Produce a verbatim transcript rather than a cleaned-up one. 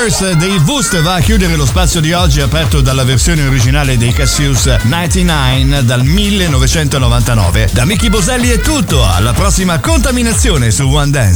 Universe dei Woost va a chiudere lo spazio di oggi, aperto dalla versione originale dei Cassius novantanove dal millenovecentonovantanove. Da Mickey Boselli è tutto, alla prossima contaminazione su One Dance.